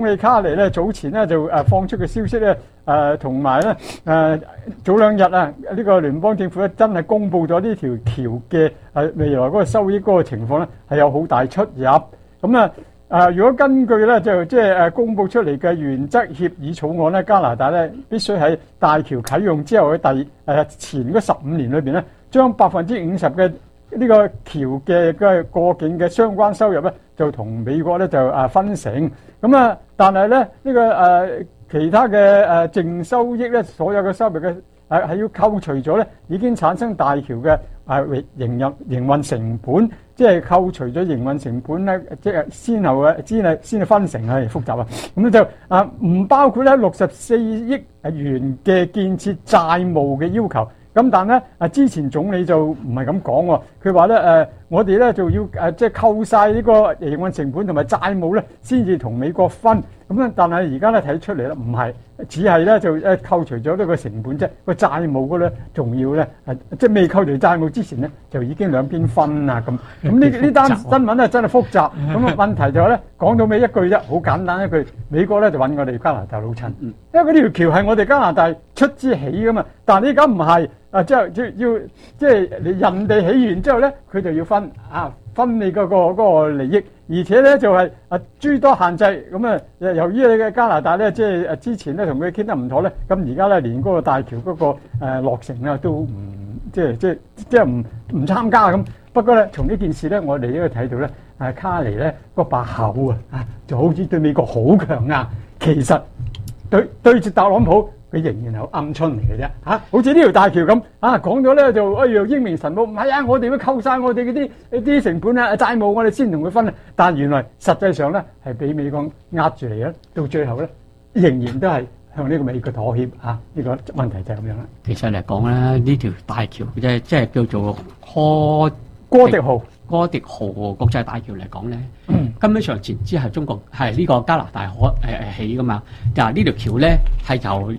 總理卡尼咧早前咧就放出嘅消息咧，同埋咧早兩日啊，呢個聯邦政府咧真係公布咗呢條橋嘅未來嗰個收益嗰個情況咧係有好大出入。咁如果根據咧就即係公布出嚟嘅原則協議草案咧，加拿大咧必須喺大橋啟用之後嘅前嗰15年裏邊咧，將50%嘅呢個橋嘅過境嘅相關收入咧，就同美國咧就分成。咁但係咧呢個其他嘅淨收益咧，所有嘅收入嘅係要扣除咗咧已經產生大橋嘅營運成本，即係扣除咗營運成本咧，即係先後先分成係複雜啊。咁就唔包括咧64億元嘅建設債務嘅要求。咁但咧之前總理就唔係咁講喎，佢話咧我哋咧就要即係扣晒呢個營運成本同埋債務咧，先至同美國分。咁但係而家咧睇出嚟咧唔係，只係咧就扣除咗呢個成本啫，個債務嗰咧仲要咧即係未扣除債務之前咧就已經兩邊分啊咁。咁呢單新聞咧真係複雜。咁問題就係咧講到尾一句啫，好簡單一句，美國咧就揾我哋加拿大老襯，因為嗰條橋係我哋加拿大出資起噶嘛，但係而家唔係。即係人哋起完之後咧，佢就要分你嗰個利益，而且咧就係諸多限制。咁由於你嘅加拿大咧，即係之前咧同佢傾得唔妥咧，咁而家咧連嗰個大橋嗰個落成啊都唔即係唔參加咁。不過咧，從呢件事咧，我哋都睇到咧，卡尼咧個把口就好似對美國好強硬，其實對住特朗普。佢仍然係鵪鶉嚟嘅啫，好似呢條大橋咁，講咗咧就樣英明神武，唔係啊，我哋要扣晒我哋嗰啲成本債務，我哋先同佢分啊。但原來實際上咧係俾美國壓住嚟嘅，到最後咧仍然都係向呢個美國妥協呢個問題就係咁樣啦。 其實嚟講咧，呢條大橋即係叫做哥迪豪國際大橋嚟講咧，根本上前置係中國係呢個加拿大起噶嘛。嗱呢條橋咧係由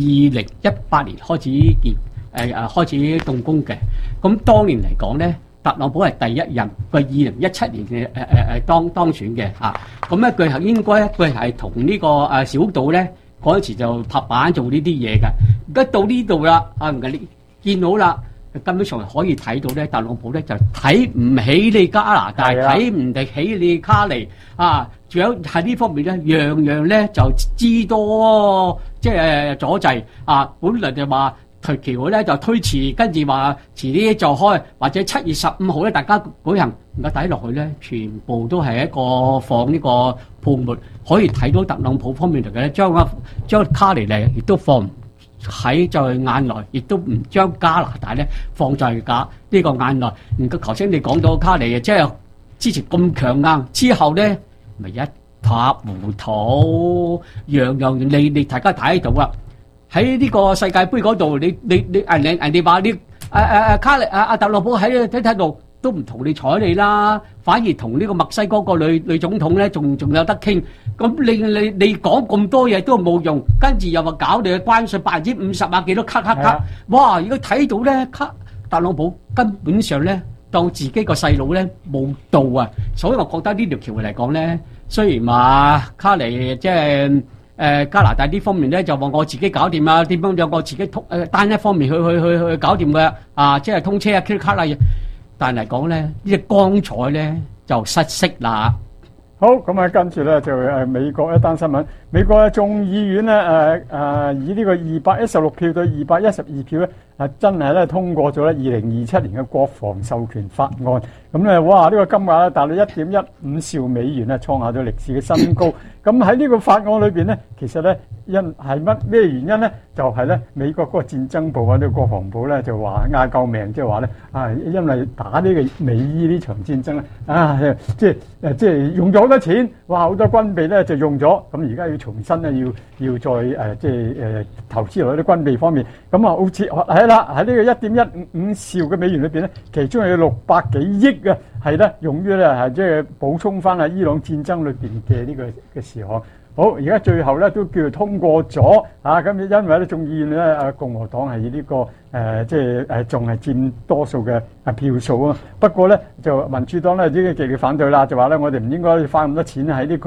2018年開始開始動工嘅。咁當年嚟講咧，特朗普係第一任，佢2017年嘅當選嘅嚇。咁咧佢係應該佢係同呢個小島咧嗰陣時就拍板做呢啲嘢嘅。而家到呢度啦，你見到啦。根本上可以睇到咧，特朗普咧就睇唔起你加拿大，睇唔起你卡尼仲有喺呢方面咧，樣樣咧就知多即係阻滯本來就話條橋咧就推遲，跟住話遲啲就開，或者7月15號咧大家舉行。而家睇落去咧，全部都係一個放呢個泡沫，可以睇到特朗普方面嚟嘅咧，將卡尼嚟亦都放喺在眼內，亦都唔將加拿大咧放在呢個眼內。唔過頭先你講到卡尼即係之前咁強硬，之後咧咪一塌糊塗，樣樣你大家睇到啦。喺呢個世界盃嗰度，你人哋話你卡尼特朗普喺睇度都唔同你睬你啦，反而同呢個墨西哥個女總統咧仲有得傾。咁你講咁多嘢都冇用，跟住又話搞你嘅關稅50%幾多卡。哇！如果睇到咧，特朗普根本上咧當自己個細佬咧冇到啊，所以我覺得呢條橋嚟講咧，雖然話卡尼即係加拿大呢方面咧就話我自己搞掂啊，點樣有我自己單一方面去搞掂嘅即係通車卡啦。但係講咧，呢隻光彩咧就失色啦。 好，咁跟住咧就美國一單新聞，美國嘅眾議院咧以呢個216票對212票咧真係咧通過咗咧2027年嘅國防授權法案。咁咧哇，呢個金額咧達到1.15兆美元啊，創下咗歷史嘅新高。咁喺呢個法案裏邊咧，其實咧係咩原因咧？就係咧美國嗰個戰爭部呢個國防部咧就話嗌救命，即係話咧因為打呢個美伊呢場戰爭咧即係用咗好多錢，哇好多軍備咧就用咗，咁而家要重新咧要再投資落去啲軍備方面。咁好似係啦，喺呢個1.15兆嘅美元裏邊咧，其中有600幾億啊係咧用於咧係即係補充翻伊朗戰爭裏邊嘅呢個事項。好，而家最後咧都叫做通過咗咁因為咧眾議院咧共和黨係以呢個即係仲係佔多數嘅票數啊。不過咧就民主黨咧已經極力反對啦，就話咧我哋唔應該花咁多錢喺呢個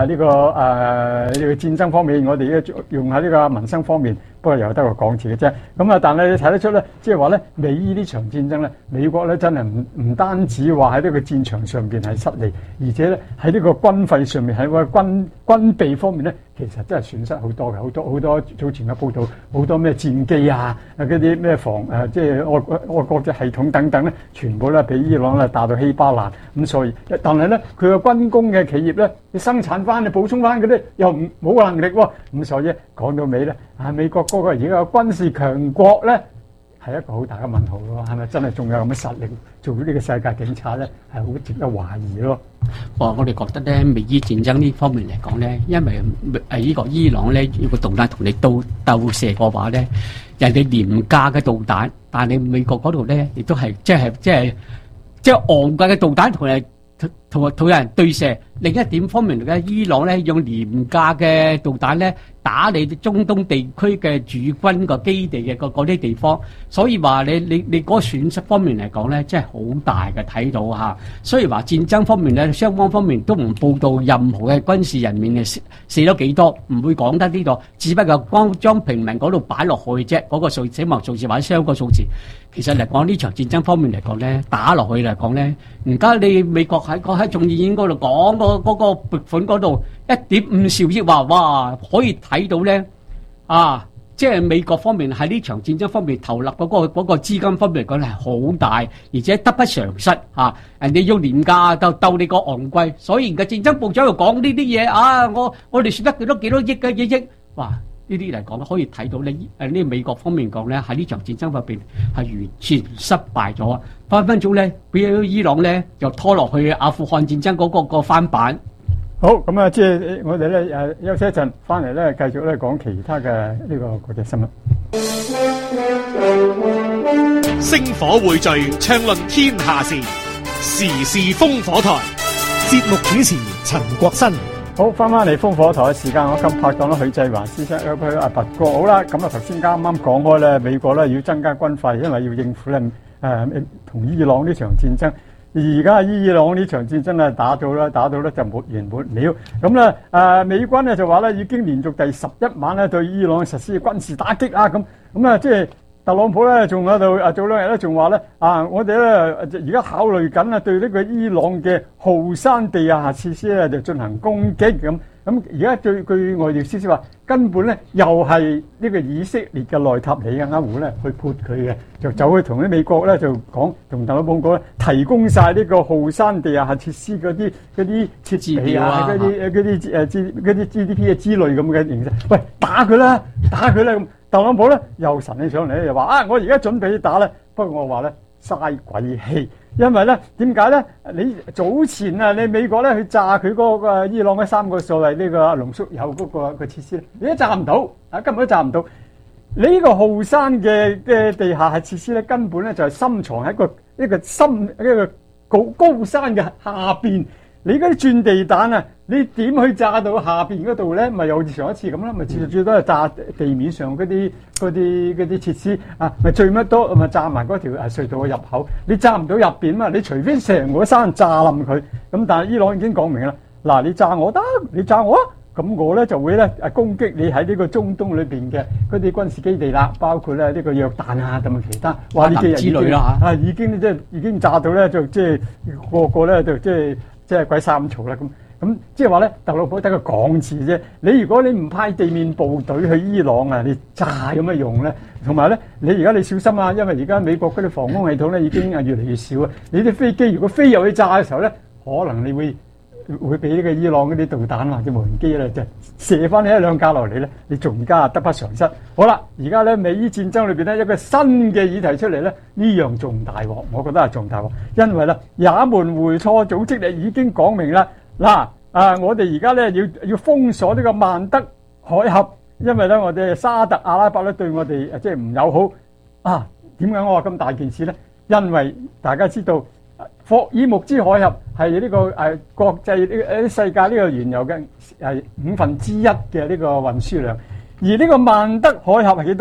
戰爭方面，我哋要用喺呢個民生方面。不過又得個講字嘅啫。咁啊，但係你睇得出咧，即係話咧美伊呢場戰爭咧，美國咧真係唔單止話喺呢個戰場上邊係失利，而且咧喺呢個軍費上面喺個軍備方面咧，其實真係損失好多嘅，好多早前嘅報道，好多咩戰機啊，嗰啲咩即係外國嘅系統等等咧，全部咧俾伊朗咧打到稀巴爛。咁所以，但係咧佢個軍工嘅企業咧，你生產翻、你補充翻嗰啲又冇能力喎。咁所以講到尾咧，美國嗰個而家嘅軍事強國咧，係一個好大嘅問號咯。係咪真係仲有咁嘅實力做呢個世界警察咧？係好值得懷疑咯。 我哋覺得咧，美伊戰爭呢方面嚟講咧，因為呢個伊朗咧，如果導彈同你鬥射嘅話咧，人哋廉價嘅導彈，但係你美國嗰度咧，亦都係即係昂貴嘅導彈同人對射。另一點方面嚟講，伊朗咧用廉價嘅導彈咧打你中東地區嘅駐軍個基地嘅嗰啲地方，所以話你嗰個損失方面嚟講咧，真係好大嘅，睇到嚇。所以話戰爭方面咧，雙方方面都唔報道任何嘅軍事人員嘅死咗幾多，唔會講得呢度，只不過光將平民嗰度擺落去啫，嗰個死亡數字或者傷個數字。其實嚟講呢場戰爭方面嚟講咧，打落去嚟講咧，而家你美國喺眾議院嗰度講嗰個撥款嗰度1.5兆億話，哇，可以睇到咧即係美國方面喺呢場戰爭方面投入嗰個資金方面嚟講係好大，而且得不償失人哋用廉價鬥你個昂貴，所以而家戰爭部長又講呢啲嘢我哋輸得幾多億嘅億，哇！呢啲嚟講可以睇到咧，呢美國方面講咧喺呢場戰爭入邊係完全失敗咗，分分鐘咧俾伊朗咧又拖落去阿富汗戰爭嗰個翻版。 好，咁啊，即係我哋咧休息一陣，翻嚟咧繼續咧講其他嘅呢個國際新聞。 星火匯聚，暢論天下事，時事烽火台。節目主持陳國新。 好，翻嚟烽火台嘅時間，我今拍檔啦許繼華先生佢拔過好啦。咁啊頭先啱啱講開咧，美國咧要增加軍費，因為要應付咧同伊朗呢場戰爭。而家伊朗呢場戰爭咧打到咧就沒完沒了。咁咧美軍咧就話咧已經連續第11晚咧對伊朗實施軍事打擊啦。咁啊即係特朗普咧仲喺度早兩日咧仲話咧我哋咧而家考慮緊對呢個伊朗嘅浩山地下設施咧就進行攻擊咁。咁而家據外電消息話，根本咧又係呢個以色列嘅內塔尼亞胡咧去潑佢嘅，就走去同啲美國咧就講，同特朗普講咧，提供晒呢個浩山地下設施嗰啲設備嗰啲 GDP 嘅之類咁嘅形式。喂，打佢啦咁，特朗普咧又神起上嚟咧，又話我而家準備打咧，不過我話咧嘥鬼氣。因為咧，點解咧？你早前你美國咧去炸佢嗰個伊朗嘅3個所謂呢個濃縮鈾嗰個設施咧，你都炸唔到，根本都炸唔到。你呢個浩山嘅地下設施咧，根本咧就係深藏喺一個高山嘅下邊。你嗰啲鑽地彈啊，你點去炸到下邊嗰度咧？咪又好似上一次咁啦，咪最多係炸地面上嗰啲設施咪最乜多咪炸埋嗰條隧道嘅入口。你炸唔到入邊嘛？你除非成個山炸冧佢。咁但係伊朗已經講明啦，嗱，你炸我得，你炸我啊，咁我咧就會咧攻擊你喺呢個中東裏邊嘅嗰啲軍事基地啦，包括咧呢個約旦同埋其他。哇！呢幾日之類啦已經炸到咧，就即係個咧就即係鬼三嘈啦咁即係話咧，特朗普得個講字啫。如果你唔派地面部隊去伊朗你炸有乜用咧？同埋咧，你小心啊，因為而家美國嗰啲防空系統咧已經越嚟越少啊。你啲飛機如果飛入去炸嘅時候咧，可能你會俾呢個伊朗嗰啲導彈或者無人機咧就射翻你一兩架落嚟咧，你仲加得不償失。好啦，而家咧美伊戰爭裏邊咧一個新嘅議題出嚟咧，呢樣仲大鑊，我覺得係仲大鑊，因為咧也門回錯組織已經講明啦，我哋而家咧要封鎖呢個曼德海峽，因為咧我哋沙特阿拉伯咧對我哋即係唔友好點解我話咁大件事咧？因為大家知道霍爾木茲海峽係呢個國際世界呢個原油嘅1/5嘅呢個運輸量，而呢個曼德海峽係幾多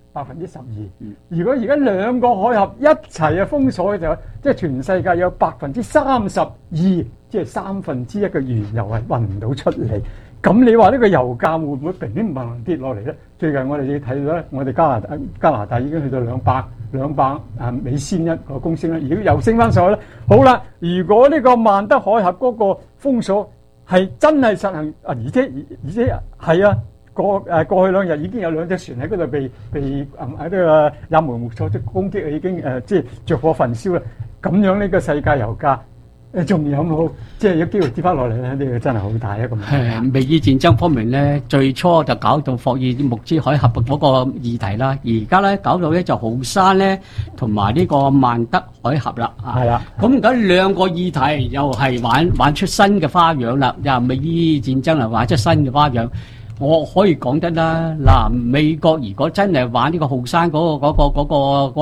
12%。如果而家兩個海峽一齊封鎖嘅時候，即係全世界有32%，即係1/3嘅原油係運唔到出嚟。咁你話呢個油價會唔會平平慢慢跌落嚟咧？最近我哋要睇到咧，我哋加拿大已經去到200美仙一個公升啦，如果又升翻上去咧，好啦，如果呢個曼德海峽嗰個封鎖係真係實行，而且係啊，過去2日已經有2隻船喺嗰度被呢個也門胡塞攻擊，已經即係着火焚燒啦。咁樣呢個世界油價仲有冇即係有機會跌翻落嚟咧？呢個真係好大一個問題。 美伊戰爭方面咧，最初就搞到霍爾木茲海峽嗰個議題啦，而家咧搞到咧就紅山咧同埋呢個曼德海峽啦。 係啦， 咁而家兩個議題又係玩出新嘅花樣啦，又美伊戰爭嚟玩出新嘅花樣。我可以講得啦，嗱，美國如果真係玩呢個紅山嗰個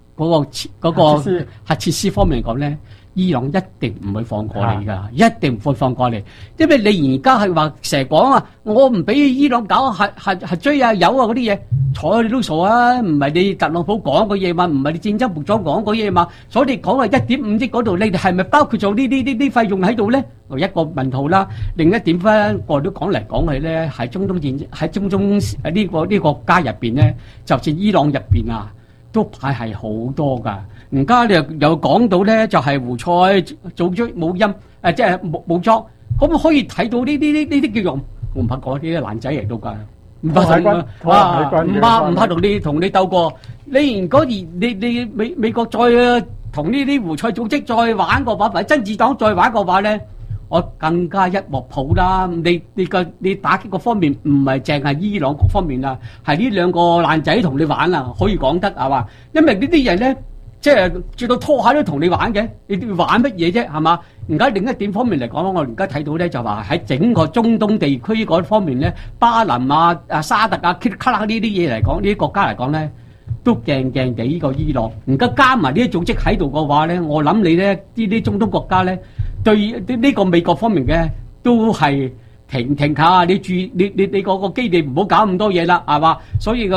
核設施方面嚟講咧，伊朗一定唔會放過你㗎，一定唔會放過你，因為你而家係話成日講啊，我唔俾伊朗搞核追啊、鈾啊嗰啲嘢，睬你都傻啊！唔係你特朗普講嘅嘢嘛，唔係你戰爭部長講嘅嘢嘛，所以你講係1.5億嗰度，你哋係咪包括咗呢啲費用喺度咧？一個問號啦，另一點翻我都講嚟講去咧，喺中東呢個國家入邊咧，就算伊朗入邊啊，都派係好多㗎。而家你又講到咧，就係胡塞組織即係武裝，咁可以睇到呢啲叫做我唔怕講啲爛仔嚟到㗎，唔怕同你鬥過。你如果你美國再同呢啲胡塞組織再玩個話，或者真子黨再玩個話咧，我更加一鑊泡啦！你打擊個方面唔係淨係伊朗各方面啊，係呢兩個爛仔同你玩啊，可以講得係嘛？因為呢啲人咧，即係最到拖鞋都同你玩嘅，你玩乜嘢啫？係嘛？而家另一點方面嚟講，我而家睇到咧就話喺整個中東地區嗰方面咧，巴林啊、沙特啊、卡拉呢啲嘢嚟講，呢啲國家嚟講咧，都驚地呢個伊朗。而家加埋呢啲組織喺度嘅話咧，我諗你咧呢啲中東國家咧，對呢個美國方面嘅都係停下，你注意你個基地唔好搞咁多嘢啦，係嘛？所以呢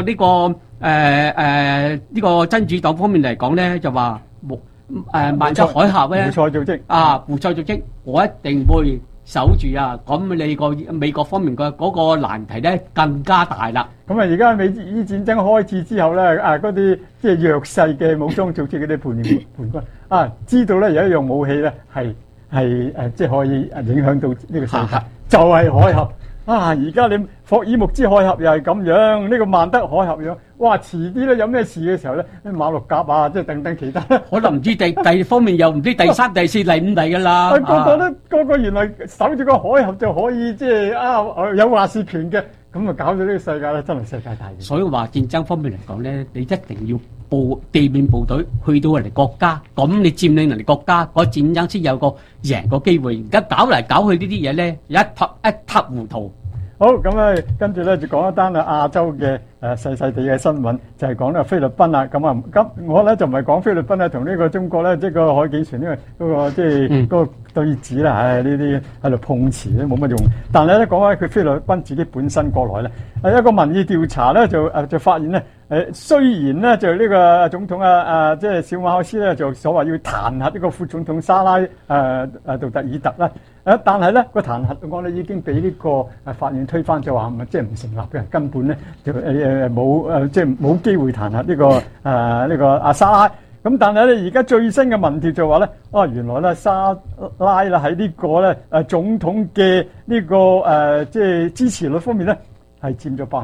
個真主黨方面嚟講咧，就話曼德海峽咧， 胡塞組織胡塞組織，我一定會守住啊！咁你個美國方面嘅嗰個難題咧更加大啦。 咁啊，而家美伊戰爭開始之後咧，嗰啲即係弱勢嘅武裝組織嗰啲叛軍知道咧有一樣武器咧係即係可以影響到呢個世界，就係海峽。而家你霍爾木茲海峽又係咁樣，呢個曼德海峽樣，哇！遲啲咧有咩事嘅時候咧，馬六甲啊，即係等等其他， 可能唔知第方面又唔知第3、第4、第5嚟㗎啦。 個個原來守住個海峽就可以即係有話事權嘅，咁啊搞到呢個世界咧真係世界大亂。 所以話戰爭方面嚟講咧，你一定要地面部隊去到人哋國家，咁你佔領人哋國家，嗰戰爭先有個贏個機會。而家搞嚟搞去呢啲嘢咧，一塌糊塗。 好，咁啊，跟住咧就講一單亞洲嘅細細地嘅新聞，就係講呢個菲律賓啦。咁我咧就唔係講菲律賓啊，同呢個中國咧，即係個海警船呢個嗰個即係嗰個對峙啦。呢啲喺度碰瓷咧冇乜用。但係咧講翻佢菲律賓自己本身國內咧，一個民意調查咧就發現咧，雖然咧就呢個總統即係小馬可斯咧就所謂要彈劾呢個副總統沙拉杜特爾特啦。但係咧個彈劾案咧已經俾呢個法院推翻，就話即係唔成立嘅，根本咧就冇即係冇機會彈劾呢個阿沙拉。咁但係咧而家最新嘅民調就話咧，原來咧沙拉啦喺呢個咧總統嘅呢個即係支持率方面咧係佔咗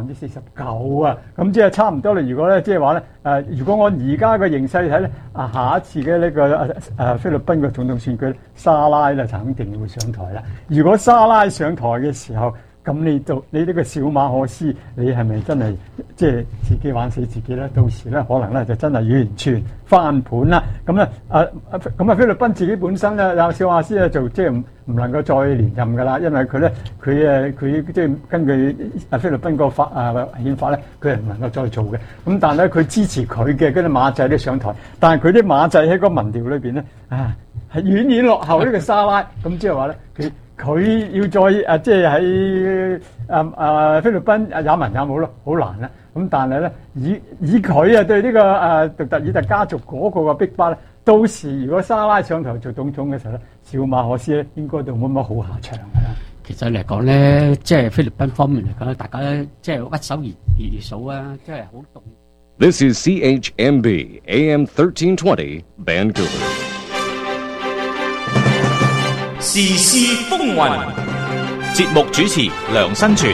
49%啊！咁即係差唔多啦。如果咧即係話咧如果按而家嘅形勢睇咧，下一次嘅呢個菲律賓嘅總統選舉，沙拉咧就肯定會上台啦。如果沙拉上台嘅時候，咁你呢個小馬可斯，你係咪真係即係自己玩死自己咧？到時咧可能咧就真係完全翻盤啦。咁咧咁菲律賓自己本身咧，小馬可斯咧就即係唔能夠再連任㗎啦，因為佢即係根據菲律賓個憲法咧，佢係唔能夠再做嘅。咁但係咧佢支持佢嘅嗰啲馬仔都上台，但係佢啲馬仔喺個民調裏邊咧係遠遠落後呢個沙拉。咁即係話咧佢要再即係喺菲律賓也文也武咯，好難啦。 咁但係咧，以佢啊對呢個杜特爾特家族嗰個嘅逼迫咧，到時如果沙拉上台做總統嘅時候咧，小馬可斯咧應該都冇乜好下場嘅啦。 其實嚟講咧，即係菲律賓方面嚟講，大家即係屈手而數啊，即係好動。 This is CHMB AM 1320 Vancouver. 時事風雲，節目主持梁新全。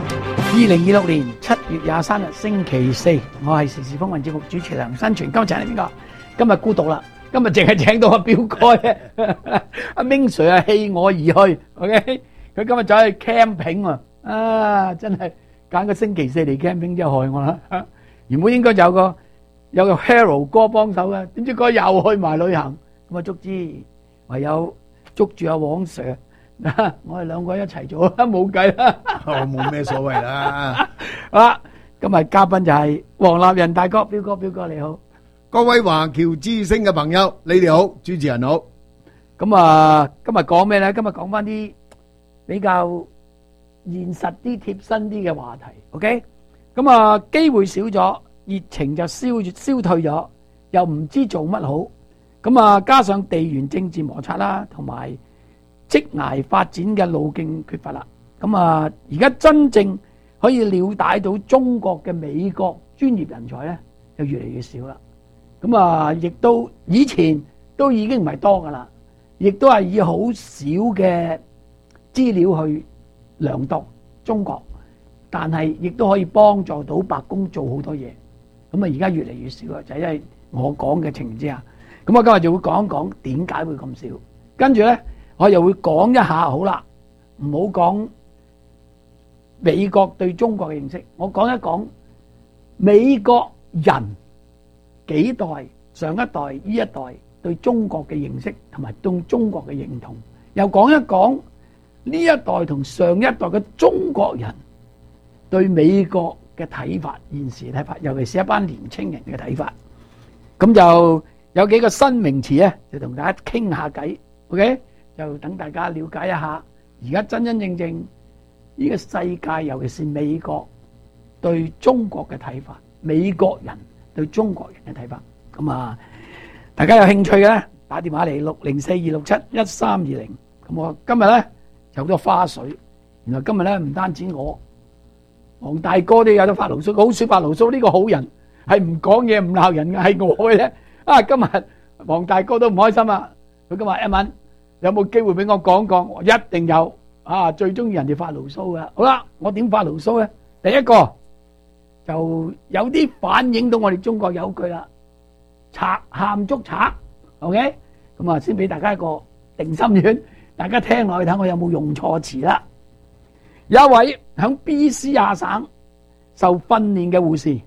2026年7月23日星期四，我係時事風雲節目主持梁新全。今日請嚟邊個？今日孤獨啦，今日淨係請到阿表哥啫。阿 Ming Sir 啊，棄我而去。OK， 佢今日走去 camping 啊，真係揀個星期四嚟 camping 真係害我啦。原本應該有個 Harold 哥幫手嘅，點知佢又去埋旅行，咁啊足之唯有捉住阿黃 Sir。我哋兩個一齊做啦，冇計啦。 我冇咩所謂啦。 好啦，今日嘉賓就係黃立仁大哥，表哥你好。 各位華僑之聲嘅朋友，你哋好，主持人好。 咁啊，今日講咩咧？今日講翻啲比較現實啲、貼身啲嘅話題。OK，咁啊，機會少咗，熱情就消退咗，又唔知做乜好。咁啊，加上地緣政治摩擦啦，同埋職涯發展嘅路徑缺乏啦，咁啊，而家真正可以了解到中國嘅美國專業人才咧，就越嚟越少啦。咁啊，亦都以前都已經唔係多噶啦，亦都係以好少嘅資料去量度中國，但係亦都可以幫助到白宮做好多嘢。咁啊，而家越嚟越少啊，就係因為我講嘅情形之下。咁我今日就會講一講點解會咁少，跟住咧。我又會講一下好啦，唔好講美國對中國嘅認識，我講一講美國人幾代上一代呢一代對中國嘅認識同埋對中國嘅認同，又講一講呢一代同上一代嘅中國人對美國嘅睇法，現時睇法，尤其是一班年青人嘅睇法。咁就有幾個新名詞咧，就同大家傾下偈 ，OK？就等大家了解一下，而家真真正正呢個世界，尤其是美國對中國嘅睇法，美國人對中國人嘅睇法。咁啊，大家有興趣嘅咧，打電話嚟604-267-1320。咁我今日咧有好多花絮。原來今日咧唔單止我，黃大哥都有得發牢騷，好少發牢騷。呢個好人係唔講嘢唔鬧人嘅，係我嘅咧。啊，今日黃大哥都唔開心啊！佢今日一問。有冇機會俾我講講？我一定有啊！最中意人哋發牢騷噶。好啦，我點發牢騷咧？第一個就有啲反映到我哋中國有句啦，賊喊捉賊。OK， 咁啊，先俾大家一個定心丸，大家聽落去睇我有冇用錯詞啦。有一位響 BC 亞省受訓練嘅護士，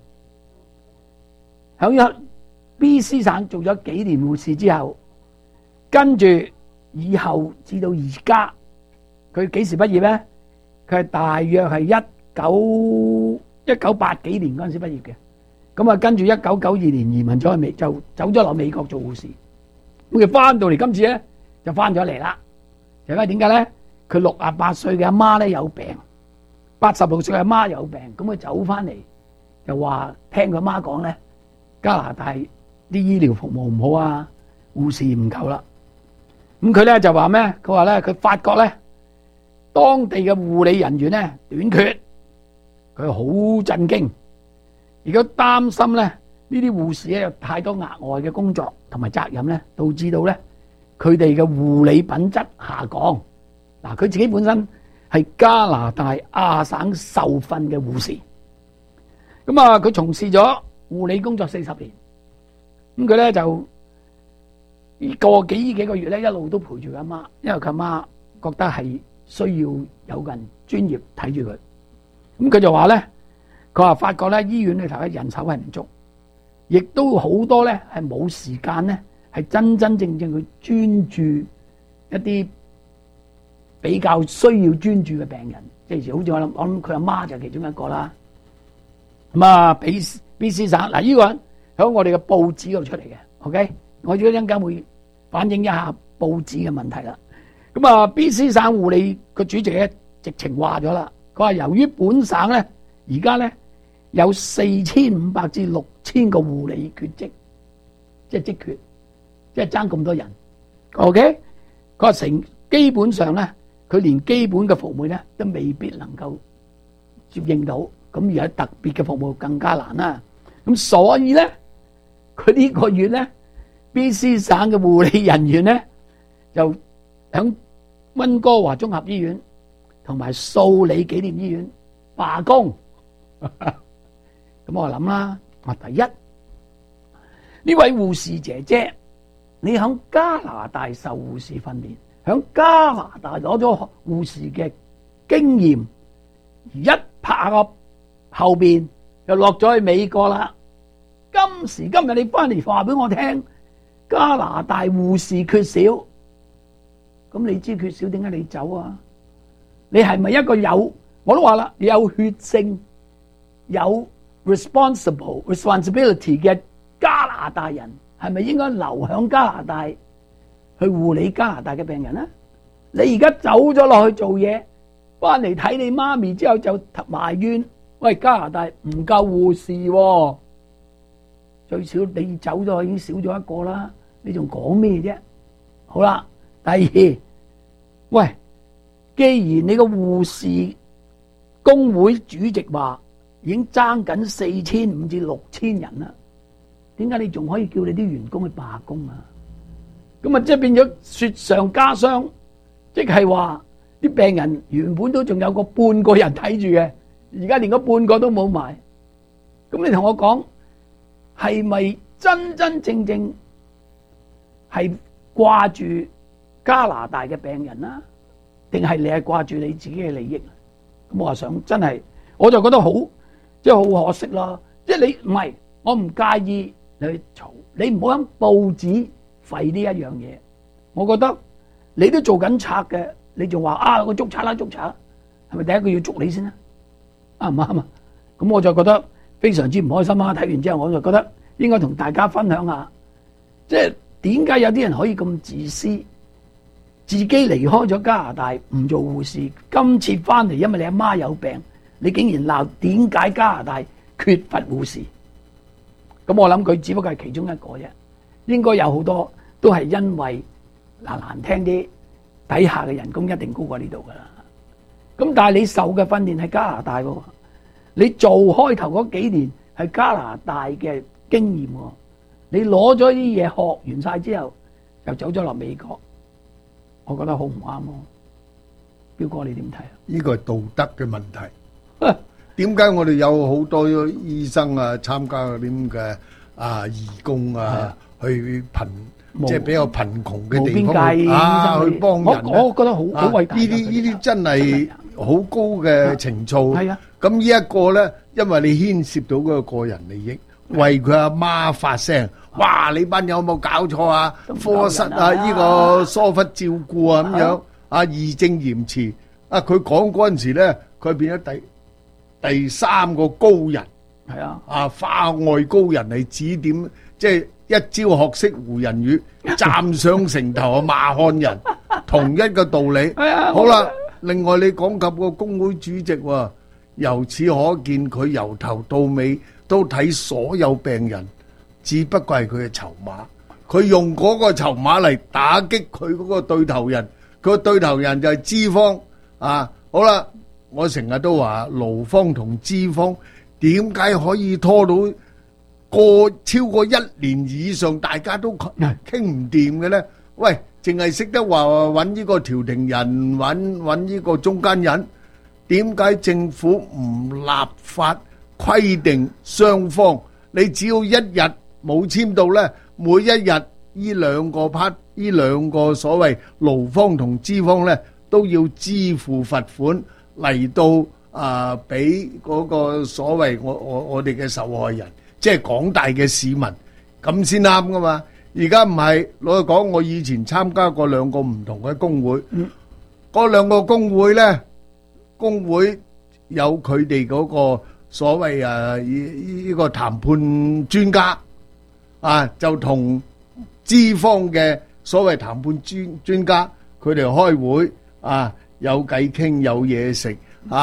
響 BC 省做咗幾年護士之後，跟住。以後至到而家，佢幾時畢業咧？佢係大約係1980幾年嗰陣時畢業嘅。咁啊，跟住1992年移民咗去美，就走咗落美國做護士。咁佢翻到嚟今次咧，就翻咗嚟啦。就因為點解咧？佢68歲嘅阿媽咧有病，86歲嘅阿媽有病，咁佢走翻嚟就話聽佢媽講咧，加拿大啲醫療服務唔好啊，護士唔夠啦。咁佢咧就話咩？佢話咧佢發覺咧當地嘅護理人員咧短缺，佢好震驚，而家擔心咧呢啲護士咧有太多額外嘅工作同埋責任咧，導致到咧佢哋嘅護理品質下降。嗱，佢自己本身係加拿大亞省受訓嘅護士，咁啊佢從事咗護理工作40年，咁佢咧就。呢幾個月咧，一路都陪住佢阿媽，因為佢阿媽覺得係需要有個人專業睇住佢。咁佢就話咧，佢話發覺咧醫院裏頭嘅人手係唔足，亦都好多咧係冇時間咧係真真正正去專注一啲比較需要專注嘅病人，即係好似我諗佢阿媽就係其中一個啦。咁啊，BC 省嗱呢個人喺我哋嘅報紙嗰度出嚟嘅 ，OK， 我一陣間會反映一下報紙嘅問題啦。咁啊，BC 省護理個主席咧直情話咗啦，佢話由於本省咧而家咧有4500至6000個護理缺職，即係職缺，即係爭咁多人。OK， 佢話基本上咧，佢連基本嘅服務咧都未必能夠接應到，咁而家特別嘅服務更加難啦。咁所以咧，佢呢個月咧 ，BC 省嘅護理人員咧就響溫哥華綜合醫院同埋素里紀念醫院罷工。咁我諗啦，第一呢位護士姐姐，你響加拿大受護士訓練，響加拿大攞咗護士嘅經驗，一拍個後邊又落咗去美國啦。今時今日你翻嚟話俾我聽，加拿大護士缺少，咁你知缺少點解你走啊？你係咪一個我都話啦，有血性、有 responsibility 嘅加拿大人，係咪應該留響加拿大去護理加拿大嘅病人呢？你而家走咗落去做嘢，翻嚟睇你媽咪之後就埋怨，喂，加拿大唔夠護士喎，最少你走咗已經少咗一個啦，你仲講咩啫？好啦，第二，喂，既然你個護士工會主席話已經爭緊4500至6000人啦，點解你仲可以叫你啲員工去罷工啊？咁啊，即係變咗雪上加霜，即係話啲病人原本都仲有個半個人睇住嘅，而家連個半個都冇埋。咁你同我講，係咪真真正正係掛住加拿大嘅病人啦？定係你係掛住你自己嘅利益？咁我話想真係，我就覺得好，即係好可惜咯。即係你唔係，我唔介意你去嘈，你唔好喺報紙廢呢一樣嘢。我覺得你都做緊賊嘅，你仲話啊我捉賊啦捉賊，係咪第一個要捉你先啊？啱唔啱啊？咁我就覺得非常之唔開心啦。睇完之後，我就覺得應該同大家分享下，即係點解有啲人可以咁自私？自己離開咗加拿大唔做護士，今次翻嚟因為你阿媽有病，你竟然鬧點解加拿大缺乏護士？咁我諗佢只不過係其中一個啫，應該有好多都係因為難聽啲，底下嘅人工一定高過呢度噶啦。咁但係你受嘅訓練係加拿大喎，你做開頭嗰幾年係加拿大嘅經驗喎，你攞咗啲嘢學完晒之後，又走咗落美國。我覺得好唔啱咯，彪哥你點睇啊？ 呢個係道德嘅問題。點解我哋有好多醫生啊參加嗰啲咁嘅義工啊，去即係比較貧窮嘅地方去幫人？ 我覺得好偉大。 呢啲真係好高嘅情操。 係啊， 咁呢一個咧，因為你牽涉到嗰個人利益，為佢阿媽發聲。哇！你班友有冇搞錯啊？科室啊，呢個疏忽照顧啊，咁樣義正言辭。佢講嗰陣時咧，佢變咗第三個高人。 係化外高人嚟指點，即係一朝學識胡人語，站上城頭罵漢人，同一個道理。好啦，另外你講及個工會主席喎，由此可見佢由頭到尾都睇所有病人。只不過係佢嘅籌碼，佢用嗰個籌碼嚟打擊佢嗰個對頭人，佢個對頭人就係資方。好啦，我成日都話勞方同資方點解可以拖到超過1年以上，大家都傾唔掂嘅咧？喂，淨係識得話揾呢個調停人，揾呢個中間人，點解政府唔立法規定雙方？你只要一日冇簽到咧，每一日呢兩個 part， 呢兩個所謂勞方同資方咧，都要支付罰款嚟到俾嗰個所謂我哋嘅受害人，即係廣大嘅市民，咁先啱噶嘛。而家唔係，老實講，我以前參加過2個唔同嘅工會，嗰2個工會咧，工會有佢哋嗰個所謂呢個談判專家。就同資方嘅所謂談判專家，佢哋開會有偈傾，有嘢食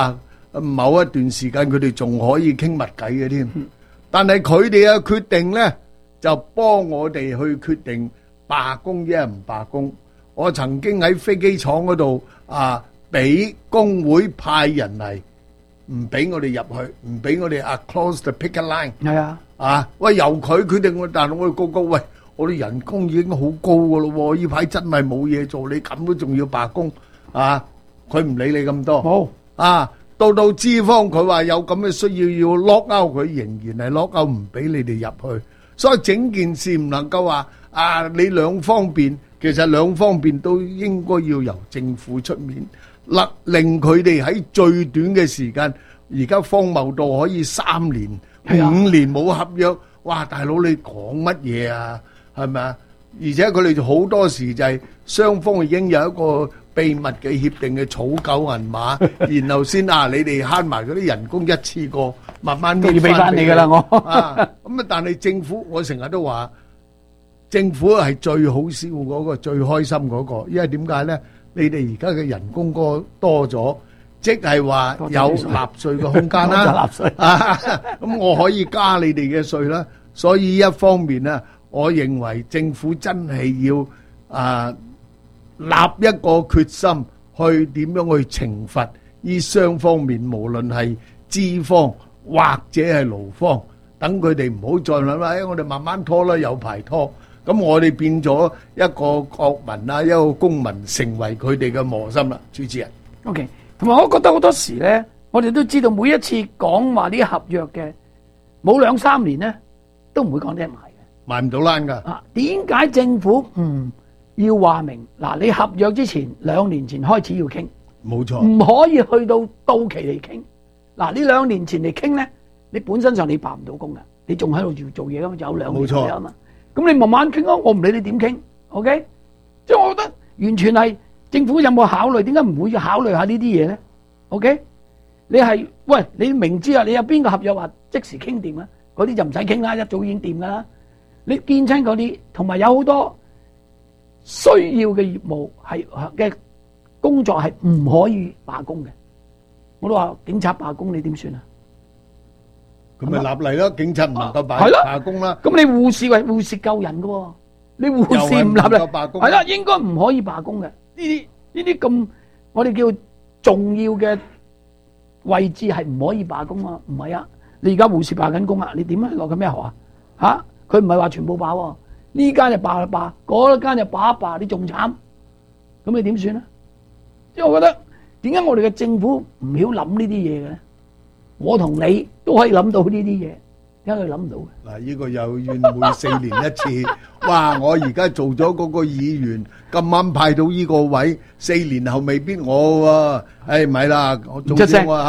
某一段時間佢哋仲可以傾密偈嘅添。但係佢哋嘅決定咧，就幫我哋去決定罷工一係唔罷工。我曾經喺飛機廠嗰度俾工會派人嚟，唔俾我哋入去，唔俾我哋close the picket line。 係啊， 喂，由佢決定，但係我哋個個喂，我哋人工已經好高噶咯喎，呢排真係冇嘢做，你咁都仲要罷工佢唔理你咁多。 冇到資方佢話有咁嘅需要lock out，佢仍然係lock out，唔俾你哋入去。所以整件事唔能夠話你兩方面，其實兩方面都應該要由政府出面，令佢哋喺最短嘅時間，而家荒謬到可以3年、5年冇合約。哇！大佬你講乜嘢啊？係咪啊？而且佢哋好多時就係雙方已經有一個秘密嘅協定嘅草狗銀碼，然後先你哋慳埋嗰啲人工一次過，慢慢都要俾翻你㗎啦， 咁但係政府，我成日都話政府係最好笑嗰個，最開心嗰個，因為點解咧？你哋而家嘅人工多咗，即係話有納稅嘅空間啦。咁我可以加你哋嘅稅啦。所以一方面咧，我認為政府真係要立一個決心，去點樣去懲罰呢雙方面，無論係資方或者係勞方，等佢哋唔好再諗我哋慢慢拖啦，有排拖。咁我哋變咗一個國民一個公民，成為佢哋嘅磨心啦。主持人 ，OK， 同埋我覺得好多時咧，我哋都知道每一次講話啲合約嘅，冇2、3年咧，都唔會講得埋嘅， 賣唔到欄㗎。 點解政府唔要話明？你合約之前2年前開始要傾， 冇錯， 唔可以去到期嚟傾。呢2年前嚟傾咧，你本身上你罷唔到工㗎，你仲喺度做嘢㗎嘛，有2年嘅啊嘛。咁你慢慢傾咯，我唔理你點傾 ，OK？ 即係我覺得完全係政府有冇考慮？點解唔會考慮下呢啲嘢咧 ？OK？ 你明知你有邊個合約話即時傾掂啊？嗰啲就唔使傾啦，一早已經掂噶啦。你見親嗰啲，同埋有好多需要嘅業務嘅工作係唔可以罷工嘅。我都話警察罷工，你點算啊？ 咁咪立例咯，警察唔能夠罷工啦。 咁你護士救人㗎喎，你護士唔立例，係啦，應該唔可以罷工嘅。呢啲咁我哋叫重要嘅位置係唔可以罷工啊。唔係啊，你而家護士罷緊工啊，你點啊？落緊咩學啊？佢唔係話全部罷喎，呢間就罷一罷，嗰間就罷一罷，你仲慘。咁你點算啊？即係我覺得點解我哋嘅政府唔曉諗呢啲嘢嘅咧？我同你都可以諗到呢啲嘢，點解佢諗唔到嘅？ 嗱，呢個又怨每4年一次。哇！我而家做咗嗰個議員，咁啱派到呢個位，4年後未必我喎。唔係啦，我做咗我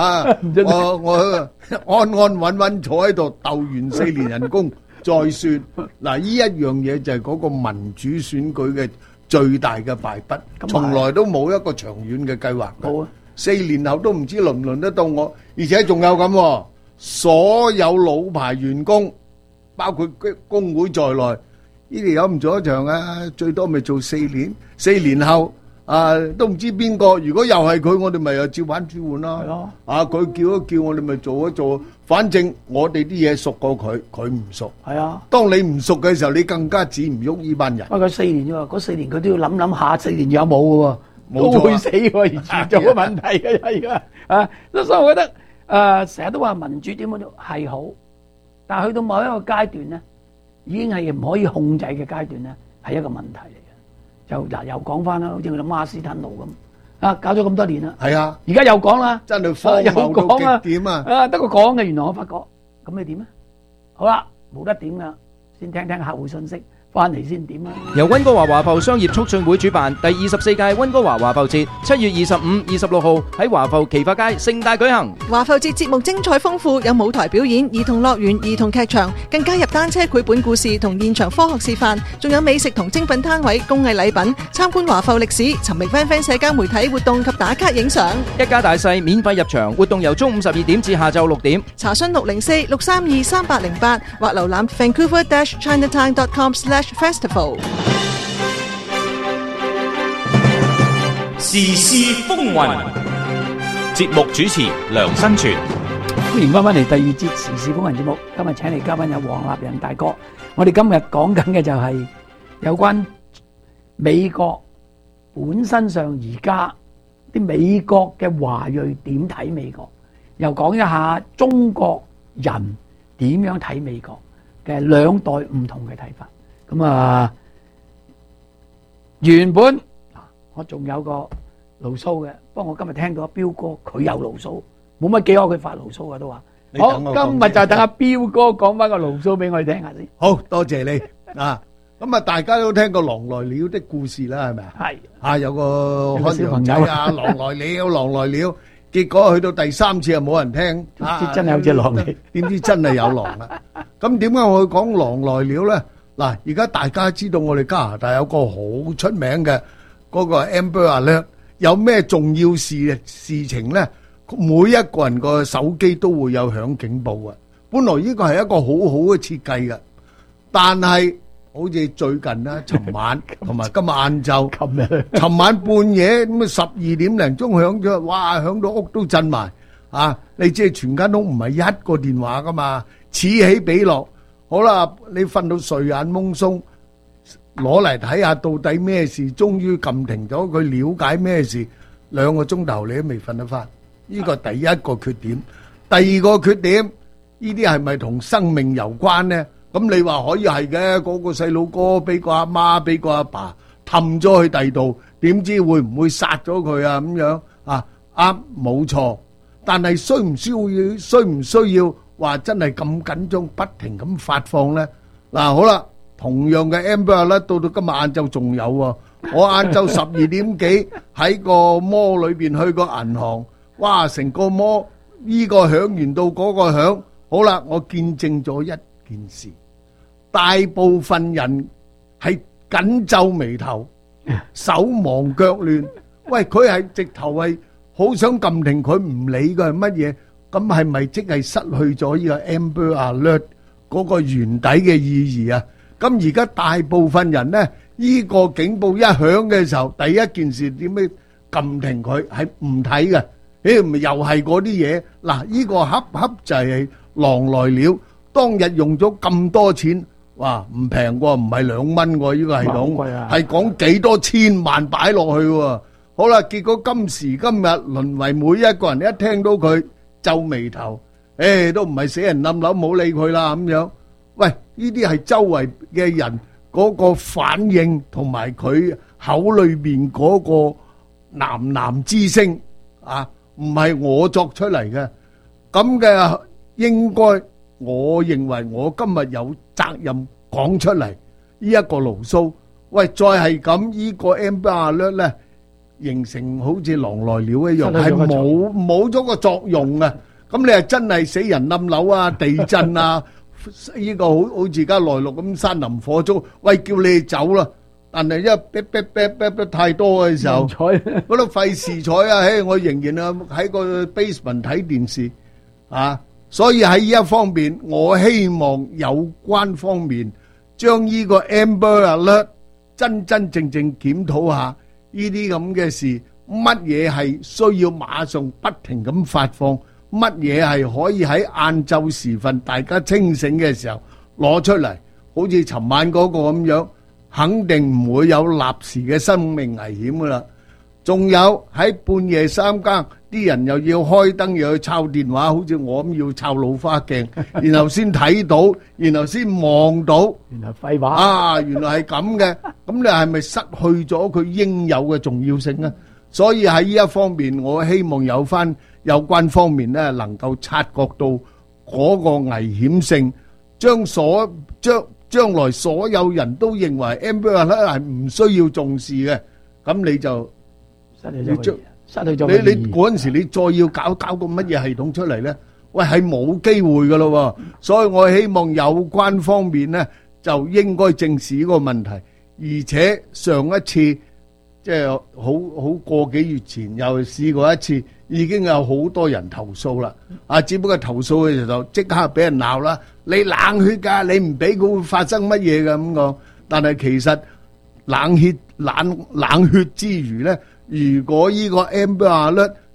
安安穩穩坐喺度鬥完4年人工再算。嗱，呢一樣嘢就係嗰個民主選舉嘅最大嘅敗筆，從來都冇一個長遠嘅計劃。 冇啊 ！4年後都唔知輪唔輪得到我，而且仲有咁，所有老牌員工，包括工會在內，呢啲有唔做一場啊，最多咪做4年，4年後都唔知邊個。如果又係佢，我哋咪又照版轉換咯。佢叫一叫我哋咪做一做，反正我哋啲嘢熟過佢，佢唔熟。 係啊， 當你唔熟嘅時候，你更加指唔喐呢班人。 佢4年啫喎，嗰4年佢都要諗下4年有冇嘅喎。 冇錯， 都會死喎，而遲早嘅問題嘅係㗎。所以我覺得成日都話民主點樣都係好，但係去到某一個階段咧，已經係唔可以控制嘅階段咧，係一個問題嚟嘅。又講翻啦，好似我哋馬斯坦路咁搞咗咁多年啦。 係啊， 而家又講啦， 真係荒謬到極點啊！ 得個講嘅，原來我發覺咁你點啊？好啦，冇得點㗎，先聽聽客戶信息。翻嚟先點啊！ 由溫哥華華埠商業促進會主辦第24屆溫哥華華埠節，7月25、26號喺華埠奇發街盛大舉行。 華埠節節目精彩豐富，有舞台表演、兒童樂園、兒童劇場，更加入單車繪本故事同現場科學示範，仲有美食同精品攤位、工藝禮品，參觀華埠歷史，尋覓 FanFan 社交媒體活動及打卡影相。 一家大細免費入場，活動由中午12點至下晝6點。 查詢604-632-3808或瀏覽 Vancouver-Chinatown.com/Festival。 時事風雲， 節目主持梁新全。 歡迎翻嚟第二節時事風雲節目。今日請嚟嘉賓有黃立仁大哥。我哋今日講緊嘅就係有關美國本身上而家啲美國嘅華裔點睇美國，又講一下中國人點樣睇美國嘅兩代唔同嘅睇法。咁啊，原本我仲有個牢騷嘅，不過我今日聽到阿彪哥佢有牢騷。冇乜幾可佢發牢騷嘅都話，好，今日就等阿彪哥講翻個牢騷俾我哋聽下先。 好多謝你啊！咁啊，大家都聽過狼來了的故事啦，係咪啊？係啊，有個看羊仔啊，狼來了，狼來了，結果去到第三次又冇人聽， 點知真係有隻狼嚟？ 點知真係有狼啦？咁點解我會講狼來了咧？嗱，而家大家知道我哋加拿大有個好出名嘅嗰個 Amber Alert，有咩重要事情咧？每一個人個手機都會有響警報嘅，本來呢個係一個好好嘅設計嘅，但係好似最近啦，尋晚同埋今日晏晝，尋晚半夜咁啊12點零鐘響咗，哇響到屋都震埋啊！你知全間屋唔係一個電話噶嘛，此起彼落。好啦，你瞓到睡眼懵鬆，攞嚟睇下到底咩事，終於撳停咗佢，了解咩事，2個鐘頭你都未瞓得翻。呢個第一個缺點，第二個缺點，呢啲係咪同生命有關呢？咁你話可以係嘅，嗰個細佬哥俾個阿媽俾個阿爸氹咗去第二度，點知會唔會殺咗佢啊？咁樣啊，啱冇錯，但係需唔需要話真係咁緊張，不停咁發放呢？嗱，好啦，同樣嘅 Amber 咧，到今日晏晝仲有喎，我晏晝12點幾喺個摩裏邊去個銀行。哇！成個摩呢個響完到嗰個響，好啦，我見證咗一件事，大部分人係緊皺眉頭、手忙腳亂。喂，佢係直頭係好想撳停佢，唔理佢係乜嘢，咁係咪即係失去咗呢個 Amber Alert 嗰個原底嘅意義啊？咁而家大部分人呢，呢個警報一響嘅時候，第一件事點樣撳停佢係唔睇嘅。咪又係嗰啲嘢嗱，呢個恰就係狼來了。當日用咗咁多錢，哇唔平喎，唔係2蚊喎，呢個系統係講幾多千萬擺落去喎。好啦，結果今時今日淪為每一個人一聽到佢皺眉頭，都唔係死人冧樓，冇理佢啦咁樣。喂，呢啲係周圍嘅人嗰個反應同埋佢口裏邊嗰個喃之聲啊！唔係我作出嚟嘅，咁嘅應該，我認為我今日有責任講出嚟呢一個牢騷。喂，再係咁，呢個 Amber Alert 咧，形成好似狼來了一樣，係冇咗個作用啊！咁你係真係死人冧樓啊、地震啊，呢個好似而家內陸咁山林火燭，喂，叫你哋走啦！但係一逼太多嘅時候，嗰度費事睬啊！嘿，我仍然啊喺個 basement 睇電視啊，所以喺呢一方面，我希望有關方面將呢個 Amber Alert 真正檢討下呢啲咁嘅事，乜嘢係需要馬上不停咁發放，乜嘢係可以喺晏晝時分大家清醒嘅時候攞出嚟，好似尋晚嗰個咁樣。肯定唔會有立時嘅生命危險噶啦，仲有喺半夜3更，啲人又要開燈，又要抄電話，好似我咁要抄老花鏡，然後先睇到，然後先望到， 原來廢話啊！原來係咁嘅，咁你係咪失去咗佢應有嘅重要性呢？所以喺呢一方面，我希望有關方面咧，能夠察覺到嗰個危險性，將來所有人都認為 Amber Alert 係唔需要重視嘅，咁你就失去咗你嗰陣時，你再要搞個乜嘢系統出嚟咧？喂，係冇機會噶咯，所以我希望有關方面咧就應該正視呢個問題，而且上一次即係好個幾月前又試過一次，已經有好多人投訴啦。啊，只不過投訴嘅時候即刻俾人鬧啦，你冷血噶，你唔俾佢會發生乜嘢噶咁講。但係其實冷血之餘咧，如果呢個 Amber Alert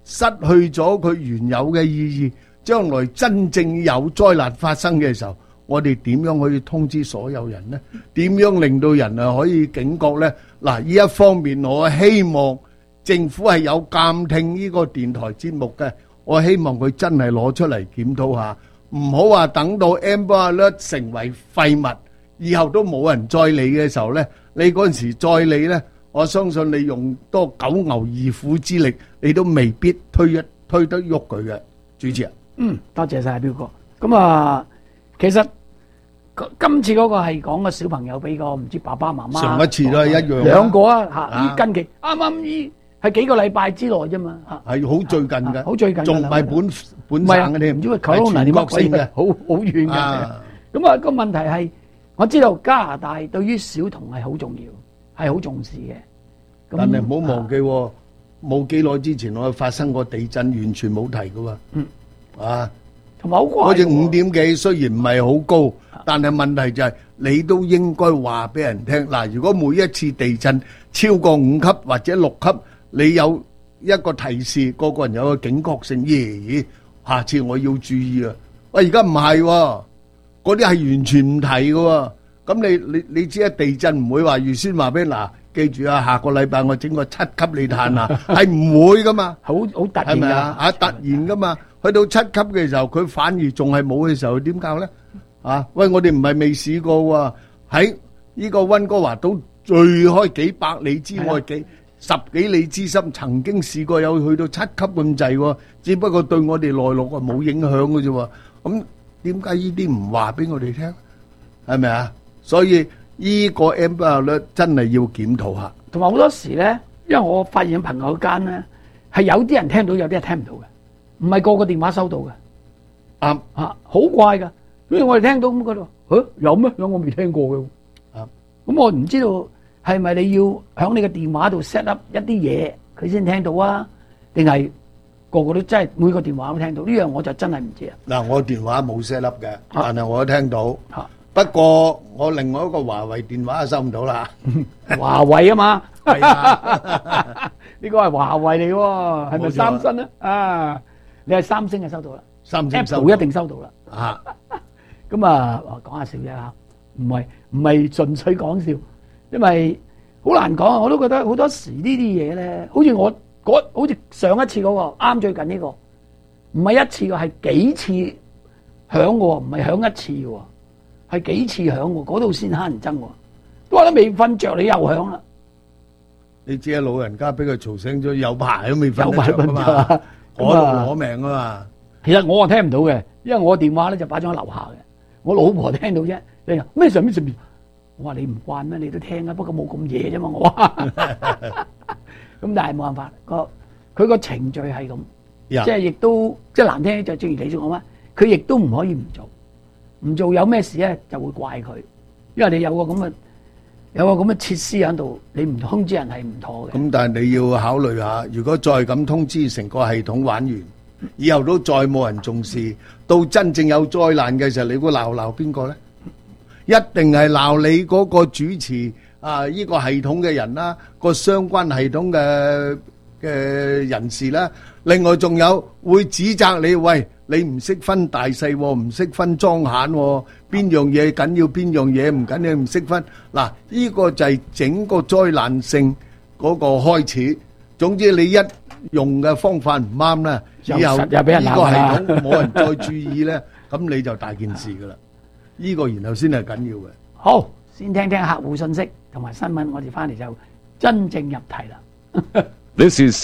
失去咗佢原有嘅意義。將來真正有災難發生嘅時候，我哋點樣可以通知所有人呢？點樣令到人可以警覺呢？嗱，呢一方面我希望政府係有監聽呢個電台節目嘅，我希望佢真係攞出嚟檢討下，唔好話等到 Amber Alert 成為廢物，以後都冇人再理嘅時候呢，你嗰陣時再理呢，我相信你用多九牛二虎之力，你都未必推得喐佢嘅。主持人， 多謝晒彪哥。咁啊，其實今次嗰個係講個小朋友俾個唔知爸爸媽媽， 上一次都係一樣， 兩個啊嚇，依近期啱啱依係幾個禮拜之內啫嘛嚇， 係好最近嘅， 好最近㗎啦， 仲唔係本省嘅添， 唔知佢 Corona 點乜鬼嘅，好遠嘅。咁啊個問題係，我知道加拿大對於小童係好重要，係好重視嘅。 但係唔好忘記喎，冇幾耐之前我發生過地震，完全冇提嘅喎。 同埋好怪。 嗰隻5點幾雖然唔係好高，但係問題就係你都應該話俾人聽。嗱，如果每一次地震超過5級或者6級，你有一個提示，個個人有個警覺性，咦，下次我要注意啊！喂，而家唔係喎，嗰啲係完全唔提嘅喎。咁你知啊，地震唔會話預先話俾嗱，記住啊，下個禮拜我整個7級你嘆啊，係唔會噶嘛， 好突然係咪啊？突然噶嘛，去到7級嘅時候，佢反而仲係冇嘅時候，點搞咧？喂，我哋唔係未試過喎，喺呢個溫哥華島墜開幾百里之外，十幾里之深，曾經試過有去到7級咁滯喎，只不過對我哋內陸冇影響嘅啫喎。咁點解呢啲唔話俾我哋聽？係咪啊？所以呢個 Amber Alert 真係要檢討下。 同埋好多時咧，因為我發現朋友間咧係有啲人聽到，有啲人聽唔到嘅，唔係個個電話收到嘅。 啱好怪㗎。所以我哋聽到咁嗰度，有咩？有我未聽過嘅。咁我唔知道係咪你要響你嘅電話度 set up 一啲嘢，佢先聽到啊？定係個個都真係每個電話都聽到？呢樣我就真係唔知啊。 嗱，我電話冇 set up 嘅，但係我都聽到。不過我另外一個華為電話收唔到啦。 華為啊嘛， 係啊， 呢個係華為嚟喎，係咪三星啊？你係三星就收到啦， 三星收到 Apple 一定收到啦。咁啊，講下笑啫嚇，唔係純粹講笑，因為好難講啊。我都覺得好多時呢啲嘢咧，好似好似上一次嗰個啱最近呢個，唔係一次嘅，係幾次響嘅喎，唔係響一次嘅喎。係幾次響喎，嗰度先乞人憎喎，都話都未瞓着，你又響啦。 你知啊，老人家俾佢嘈醒咗，有排都未瞓得着啊嘛，攞命啊嘛。 其實我係聽唔到嘅，因為我電話咧就擺咗喺樓下嘅，我老婆聽到啫。你話咩上邊？我話你唔慣咩？你都聽啊，不過冇咁夜啫嘛。我話咁，但係冇辦法，佢個程序係咁，即係亦都即係難聽，就正如你所講啦，佢亦都唔可以唔做。唔做有咩事咧，就會怪佢，因為你有個咁嘅設施喺度，你唔通知人係唔妥嘅。 咁但係你要考慮下，如果再咁通知，成個系統玩完，以後都再冇人重視，到真正有災難嘅時候，你會鬧邊個咧？一定係鬧你嗰個主持呢個系統嘅人啦，個相關系統嘅人士啦。另外仲有會指責你，喂，你唔識分大細，唔識分莊閒，邊樣嘢緊要，邊樣嘢唔緊要，唔識分。嗱，呢個就係整個災難性嗰個開始。總之你一用嘅方法唔啱咧，以後又俾人鬧啦。 呢個系統冇人再注意咧，咁你就大件事噶啦。呢個然後先係緊要嘅。 好，先聽聽客戶信息同埋新聞，我哋翻嚟就真正入題啦。 This is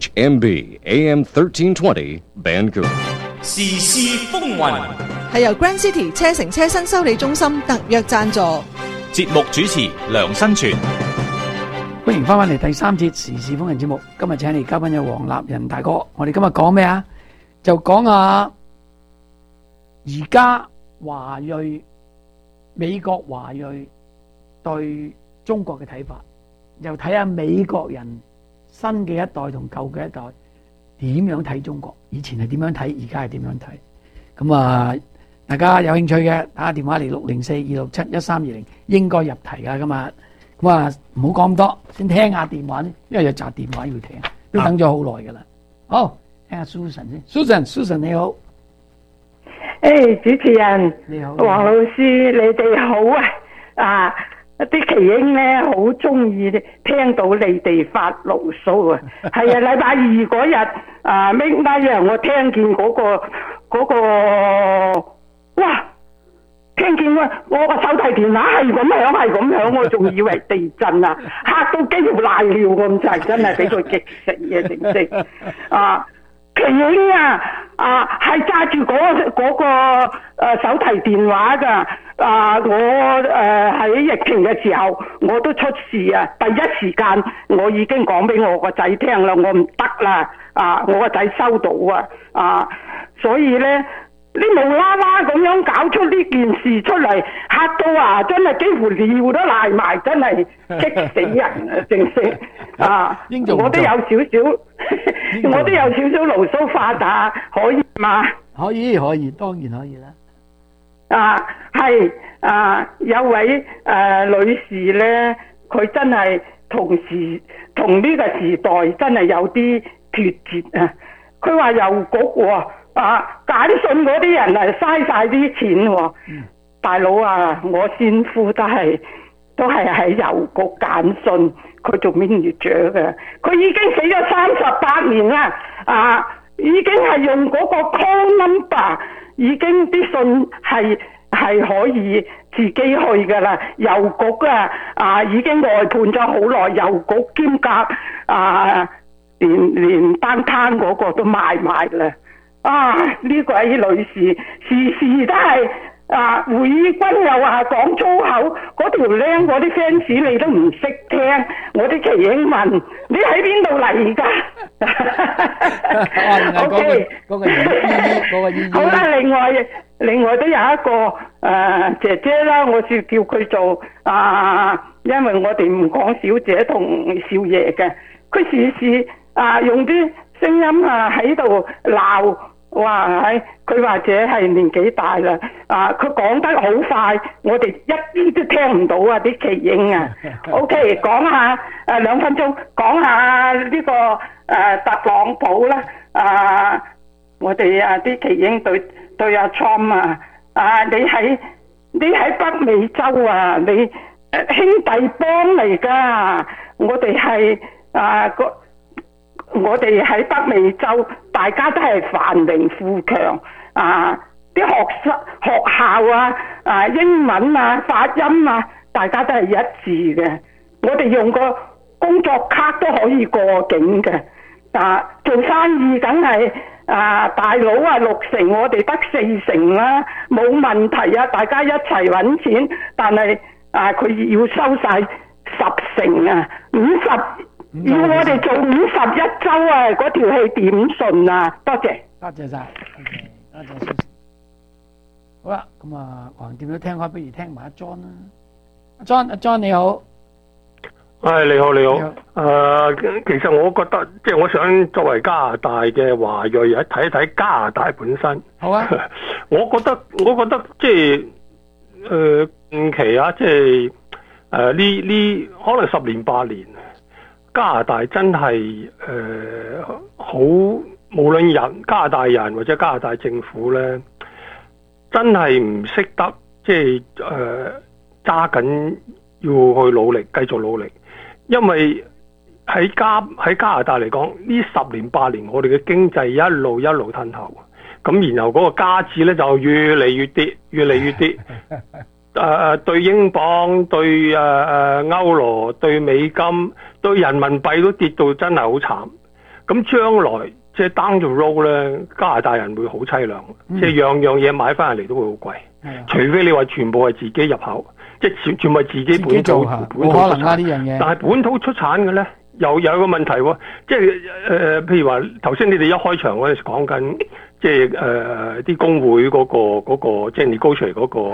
CHMB AM 1320 Vancouver。 時事風雲係由 Grand City 車城車身修理中心特約贊助。 節目主持梁新全， 歡迎翻嚟第3節時事風雲節目。今日請嚟嘉賓有黃立仁大哥。我哋今日講咩啊？就講下而家美國華裔對中國嘅睇法，又睇下美國人新嘅一代同舊嘅一代點樣睇中國，以前係點樣睇，而家係點樣睇。咁啊，大家有興趣嘅打電話嚟604-267-1320，應該入題噶今日。咁啊，唔好講咁多，先聽下電話，因為有集電話要聽，都等咗好耐噶啦。好， 聽下 Susan 先。Susan 你好。 主持人你好， 黃老師，你哋好啊！啲奇英咧好中意聽到你哋發牢騷啊！係啊，禮拜二嗰日midnight我聽見嗰個，哇！聽見我個手提電話係咁響，我仲以為地震啊，嚇到幾乎瀨尿咁滯，真係俾佢激死嘅，正式啊！奇英係揸住嗰個手提電話㗎。我喺疫情嘅時候我都出事啊！第一時間我已經講俾我個仔聽啦，我唔得啦！我個仔收到所以呢，你無啦啦咁樣搞出呢件事出嚟，嚇到真係幾乎尿都賴埋，真係激死人啊！正式我都有少少，我都有少少牢騷發達，可以嘛？ 可以，當然可以啦。 係有位女士咧，佢真係同呢個時代真係有啲脫節啊！佢話郵局簡訊嗰啲人嘥晒啲錢喎。大佬我先夫都係喺郵局簡訊，佢做 manager 嘅，佢已經死咗38年啦，已經係用嗰個 call number， 已經啲信係可以自己去噶啦，郵局已經外判咗好耐，郵局兼夾連單攤嗰個都賣埋啦。呢位女士時都係會軍又話講粗口，嗰條僆嗰啲 fans 你都唔識聽，我啲奇英問你喺邊度嚟㗎？OK，嗰個姨姨好啦，另外都有一個姐姐啦，我是叫佢做因為我哋唔講小姐同少爺嘅，佢時用啲聲音喺度鬧。哇！佢或者係年紀大啦，佢講得好快，我哋一啲都聽唔到啲奇英OK， 講下2分鐘，講下呢個特朗普啦。我哋啲奇英對阿 Trump 你喺北美洲你兄弟幫嚟㗎，我哋喺北美洲，大家都係繁榮富強啲學校英文發音大家都係一致嘅。我哋用個工作卡都可以過境嘅。做生意梗係大佬6成，我哋得4成啦，冇問題啊！大家一齊揾錢，但係佢要收晒10成50。要我哋做51週嗰條氣點順啊！多謝晒，多謝先生。好啦，咁橫掂都聽開，不如聽埋阿 John 啦。阿 John 你好。 你好。其實我覺得，即係我想作為加拿大嘅華裔，睇一睇加拿大本身。好啊。我覺得即係近期即係呢可能10年8年。加拿大真係好，無論加拿大人或者加拿大政府咧，真係唔識得即係揸緊要去努力，繼續努力。因為喺加拿大嚟講，呢10年8年，我哋嘅經濟一路褪後，咁然後嗰個加紙咧就越嚟越跌。對英鎊、對歐羅、對美金、對人民幣都跌到真係好慘。咁將來即係 down the road 咧，加拿大人會好凄涼，即係樣嘢買翻嚟都會好貴。除非你話全部係自己入口，即係全部係自己本土出產。但係本土出產嘅咧，又有一個問題喎，即係譬如話頭先你哋一開場嗰陣時講緊。即係啲工會嗰個即係 negotiate 嗰個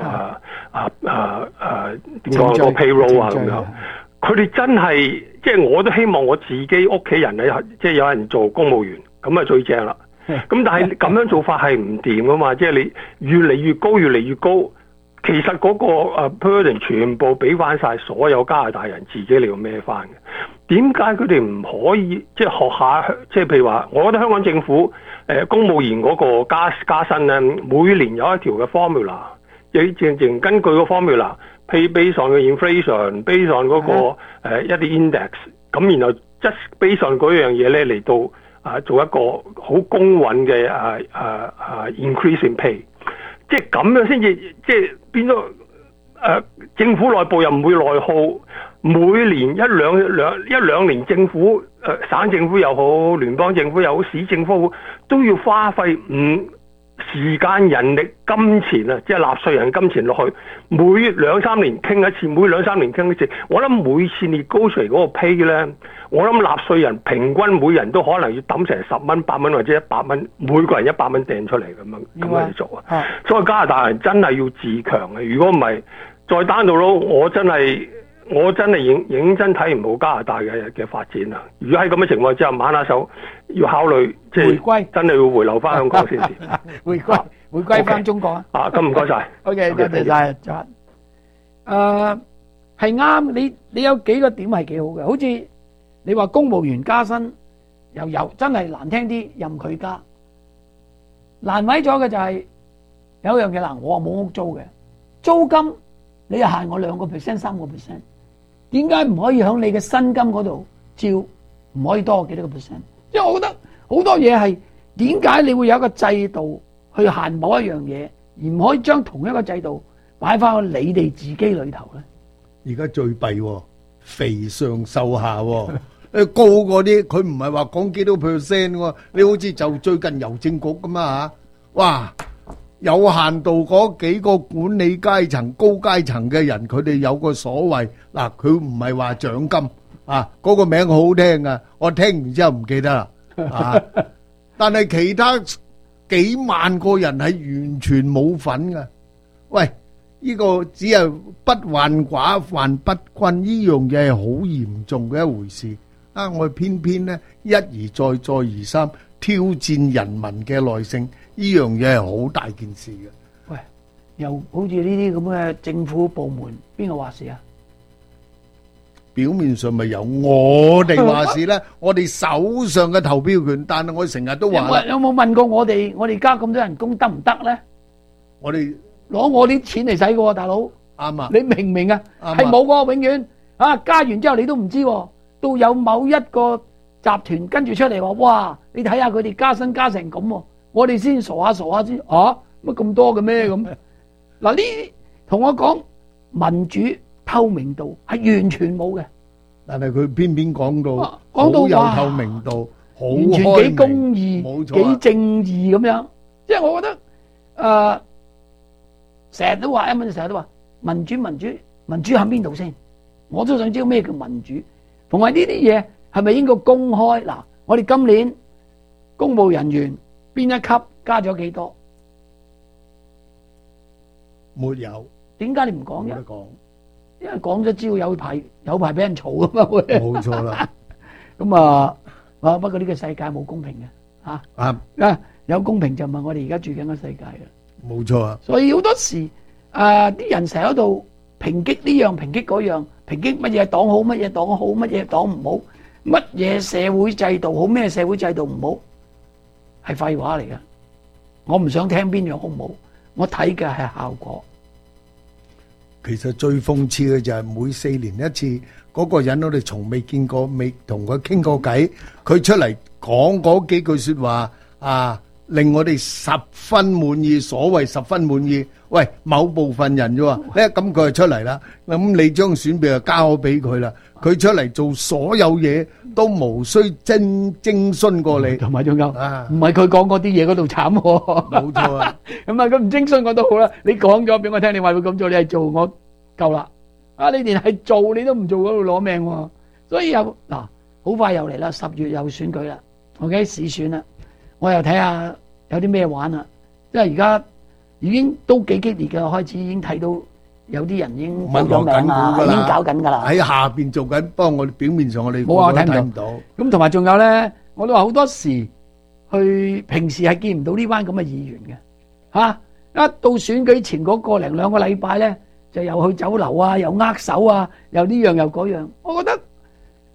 點講個 payroll 咁樣，佢哋真係即係我都希望我自己屋企人即係有人做公務員，咁最正啦。咁但係咁樣做法係唔掂噶嘛，即係你越嚟越高，其實嗰個burden 全部俾翻晒所有加拿大人自己嚟要孭翻嘅。 點解佢哋唔可以即係學下？即係譬如話，我覺得香港政府公務員嗰個加薪咧，每年有一條嘅 formula， 亦正根據個 formula，based on 嘅 inflation，based on 嗰個一啲 index， 咁然後 just based on 嗰樣嘢咧嚟到做一個好公允嘅increase in pay， 即係咁樣先至即係變咗政府內部又唔會內耗。每年一兩年政府省政府又好，聯邦政府又好，市政府好都要花費時間、人力、金錢啊，即係納稅人金錢落去，每2-3年傾一次，每2-3年傾一次。我諗每次你高出嚟嗰個 pay 咧，我諗納稅人平均每人都可能要抌成10蚊、8蚊或者100蚊，每個人100蚊掟出嚟咁樣去做啊。所以加拿大人真係要自強嘅，如果唔係再單到咯，我真係認真睇唔好加拿大嘅發展啊！如果喺咁嘅情況之下，挽下手要考慮即係回歸， 真係要回流翻香港先至。 回歸翻中國啊！ 咁唔該晒。 OK， 多謝晒。係啱，你有幾個點係幾好嘅，好似你話公務員加薪又有真係難聽啲，任佢加。難為咗嘅就係有一樣嘢嗱，我冇屋租嘅，租金你又限我2%、3%。點解唔可以喺你嘅薪金嗰度照唔可以多幾多個 percent？ 因為我覺得好多嘢係點解你會有一個制度去限某一樣嘢，而唔可以將同一個制度擺翻去你哋自己裏頭咧？ 而家最弊喎，肥上瘦下喎，高嗰啲佢唔係話講幾多 percent 喎，你好似就最近郵政局咁啊嚇，哇！有限度嗰幾個管理階層、高階層嘅人，佢哋有個所謂嗱，佢唔係話獎金啊，嗰個名好好聽啊，我聽完之後唔記得啦啊！但係其他幾萬個人係完全冇份㗎。喂，呢個只係不患寡患不均，呢樣嘢係好嚴重嘅一回事啊！我哋偏偏呢一而再，再而三挑戰人民嘅耐性。呢樣嘢係好大件事嘅。 喂，又好似呢啲咁嘅政府部門，邊個話事啊？ 表面上咪由我哋話事咧，我哋手上嘅投票權，但係我成日都話， 有冇問過我哋？我哋加咁多人工得唔得咧？ 我哋攞我啲錢嚟使嘅喎，大佬。 啱啊！ 你明唔明啊？係冇嘅，永遠加完之後你都唔知，到有某一個集團跟住出嚟話，哇！你睇下佢哋加薪加成咁。我哋先傻下先，乜咁多嘅咩咁？嗱，呢同我講民主透明度係完全冇嘅， 但係佢偏偏講到好有透明度，好完全幾公義、 冇錯幾正義咁樣。即係我覺得成日都話成日都話民主喺邊度先？我都想知道咩叫民主，同埋呢啲嘢係咪應該公開？嗱，我哋今年公務人員邊一級加咗幾多？ 沒有。 點解你唔講嘅？ 冇得講。 因為講咗之後有排俾人嘈啊嘛會。 冇錯啦。 咁不過呢個世界冇公平嘅嚇。有公平就唔係我哋而家住緊嘅世界啦。 冇錯啊。 所以好多時啲人成日喺度抨擊呢樣抨擊嗰樣，抨擊乜嘢黨好，乜嘢黨好，乜嘢黨唔好，乜嘢社會制度好，咩社會制度唔好。係廢話嚟㗎，我唔想聽邊樣好唔好，我睇嘅係效果。 其實最諷刺嘅就係每4年一次，嗰個人我哋從未見過，未同佢傾過偈，佢出嚟講嗰幾句說話啊，令我哋十分滿意。所謂十分滿意，喂，某部分人啫喎，咁佢就出嚟啦，咁你將選票就交咗俾佢啦。佢出嚟做所有嘢都無需徵詢過你， 同埋仲有，唔係佢講嗰啲嘢嗰度慘喎。 冇錯啊！ 咁佢唔徵詢我都好啦，你講咗俾我聽，你話會咁做，你係做我夠啦。你連係做你都唔做嗰度攞命喎。所以好快又嚟啦，10月又選舉啦，OK 市選啦，我又睇下有啲咩玩啦。因為而家已經都幾激烈嘅，開始已經睇到。有啲人已經報咗名啦，已經搞緊㗎啦。 喺下邊做緊，不過我哋表面上我哋冇睇唔到。 咁同埋仲有咧，我都話好多時平時係見唔到呢班咁嘅議員嘅一到選舉前嗰個零兩個禮拜咧，就又去酒樓啊，又握手啊，又呢樣又嗰樣。我覺得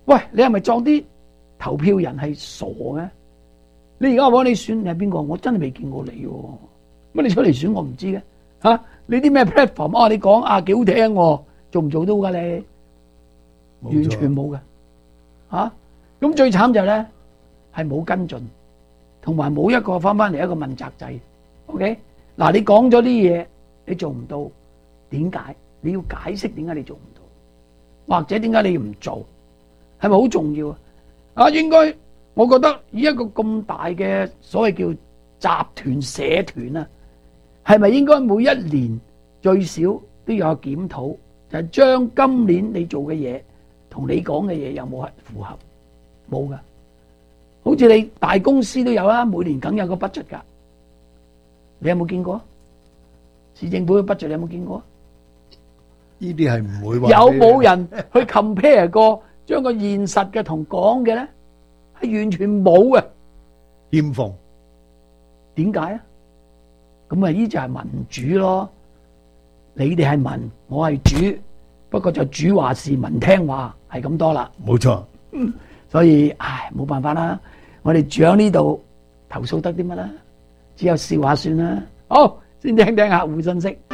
喂，你係咪撞啲投票人係傻嘅？你而家話你選你係邊個？我真係未見過你喎。乜你出嚟選我唔知嘅嚇？你啲咩 platform 啊？你講啊幾好聽喎，做唔做到㗎你？完全冇嘅嚇。咁最慘就係咧係冇跟進，同埋冇一個翻嚟一個問責制。OK， 嗱你講咗啲嘢，你做唔到，點解？你要解釋點解你做唔到，或者點解你唔做，係咪好重要啊？啊，應該我覺得以一個咁大嘅所謂叫集團社團啊，係咪應該每一年最少都有檢討，就係將今年你做嘅嘢同你講嘅嘢有冇係符合？冇噶，好似你大公司都有啦，每年梗有個 budget 噶，你有冇見過？市政府嘅 budget 你有冇見過？ 呢啲係唔會話。 有冇人去 compare 過，將個現實嘅同講嘅咧，係完全冇嘅， 欠奉。 點解啊？咁啊，呢就係民主咯。你哋係民，我係主，不過就主話事，民聽話，係咁多啦。 冇錯。 所以，唉，冇辦法啦。我哋住喺呢度，投訴得啲乜啦？只有笑話算啦。好，先聽聽客戶信息。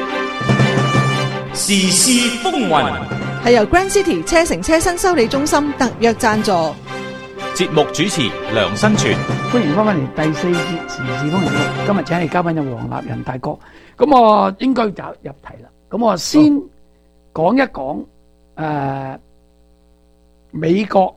時事風雲係由 Grand City 車城車新修理中心特約贊助。 節目主持梁新全， 歡迎翻返嚟第4節時事風雲節目。今日請嚟嘉賓有黃立仁大哥。咁我應該就入題啦。咁我先講一講美國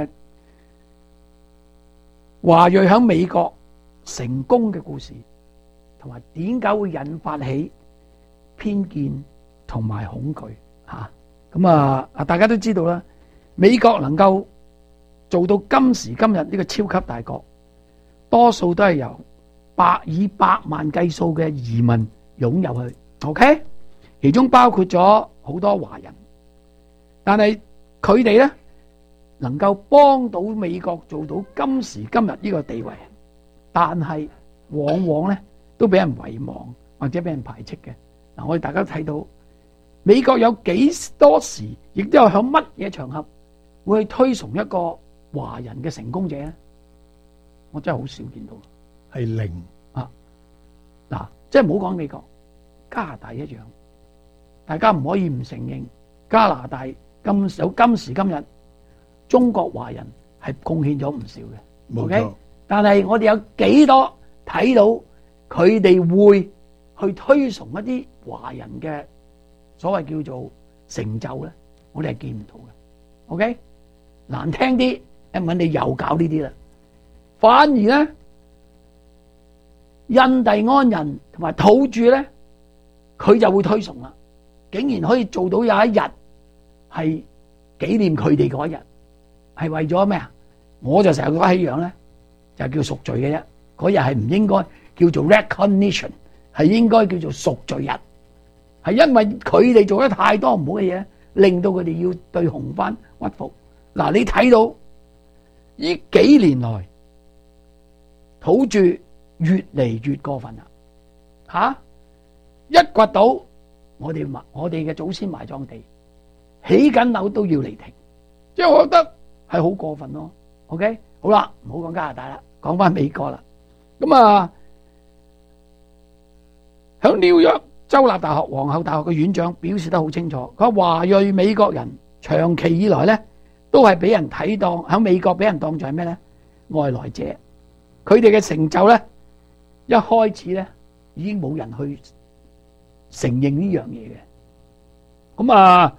華裔喺美國成功嘅故事，同埋點解會引發起偏見同埋恐懼嚇。咁啊，大家都知道啦，美國能夠做到今時今日呢個超級大國，多數都係由以百萬計數嘅移民湧入去。OK， 其中包括咗好多華人，但係佢哋咧能夠幫到美國做到今時今日呢個地位，但係往往咧都俾人遺忘或者俾人排斥嘅。嗱，我哋大家都睇到美國有幾多時，亦都有響乜嘢場合會去推崇一個華人嘅成功者咧？我真係好少見到， 係零啊！嗱，即係唔好講美國，加拿大一樣，大家唔可以唔承認加拿大今時今日，中國華人係貢獻咗唔少嘅。 冇錯。 OK？但係我哋有幾多睇到佢哋會去推崇一啲華人嘅所謂叫做成就咧？我哋係見唔到嘅。OK？難聽啲，一問你又搞呢啲啦。反而咧，印第安人同埋土著咧，佢就會推崇啦。竟然可以做到有一日係紀念佢哋嗰一日，係為咗咩啊？我就成日覺得一樣咧，就係叫贖罪嘅啫。嗰日係唔應該叫做 recognition， 係應該叫做贖罪日。係因為佢哋做得太多唔好嘅嘢，令到佢哋要對紅番屈服。嗱，你睇到呢幾年來土著越嚟越過分啦，吓一掘到我哋嘅祖先埋葬地，起緊樓都要嚟停，即係我覺得係好過分咯。OK， 好啦，唔好講加拿大啦，講翻美國啦。咁啊，響紐約州立大學皇后大學嘅院長表示得好清楚，佢話華裔美國人長期以來咧都係俾人睇當喺美國俾人當作係咩咧？外來者，佢哋嘅成就咧一開始咧已經冇人去承認呢樣嘢嘅。咁啊，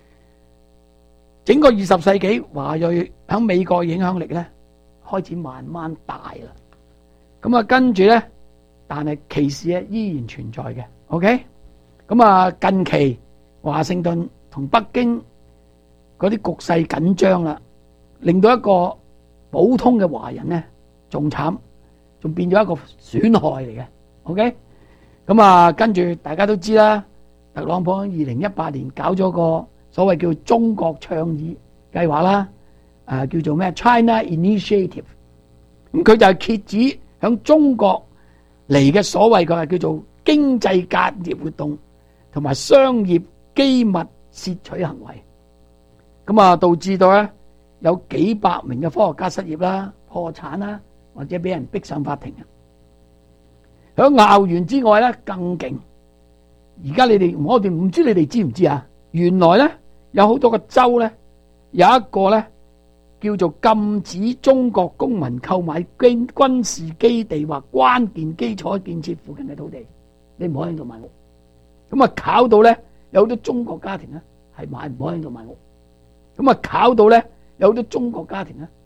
整個20世紀華裔喺美國影響力咧開始慢慢大啦。咁啊，跟住咧，但係歧視咧依然存在嘅。OK， 咁啊，近期華盛頓同北京嗰啲局勢緊張啦，令到一個普通嘅華人咧仲慘，仲變咗一個損害嚟嘅。OK， 咁啊，跟住大家都知啦，特朗普喺2018年搞咗個所謂叫中國倡議計劃啦，叫做咩 China Initiative。咁佢就係遏止響中國嚟嘅所謂嘅叫做經濟間諜活動同埋商業機密竊取行為。咁啊，導致到咧有幾百名嘅科學家失業啦、破產啦，或者俾人逼上法庭啊。響拗完之外咧，更勁。而家我哋唔知你哋知唔知啊？原來咧有好多個州咧，有一個咧叫做禁止中國公民購買軍事基地或關鍵基礎建設附近嘅土地，你唔可以喺度買屋。咁啊，搞到咧有好多中國家庭咧係買唔可以喺度買屋。咁啊，搞到咧有好多中國家庭咧